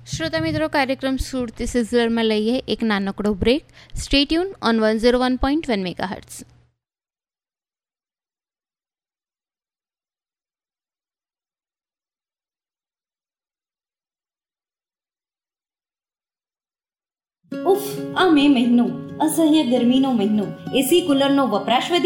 શ્રોતા મિત્રો, કાર્યક્રમ સુરતી સિઝલરમાં લઈએ એક નાનકડો break. Stay tune on 101.1 megahertz. ઉફ, આ મે મહિનો, અસહ્ય ગરમીનો મહિનો, એસી કુલરનો વપરાશ